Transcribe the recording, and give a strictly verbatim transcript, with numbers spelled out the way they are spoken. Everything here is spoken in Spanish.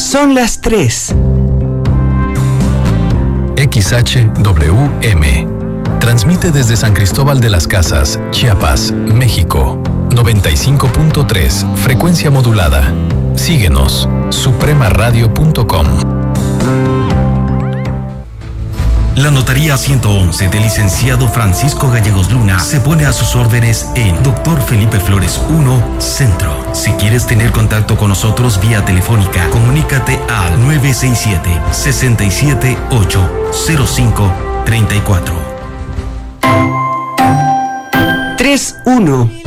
Son las tres. X H W M. Transmite desde San Cristóbal de las Casas, Chiapas, México. noventa y cinco punto tres, frecuencia modulada. Síguenos, suprema radio punto com. La Notaría ciento once del licenciado Francisco Gallegos Luna se pone a sus órdenes en Doctor Felipe Flores uno, Centro. Si quieres tener contacto con nosotros vía telefónica, comunícate al nueve seis siete, seis siete ocho, cero cinco tres cuatro. tres uno.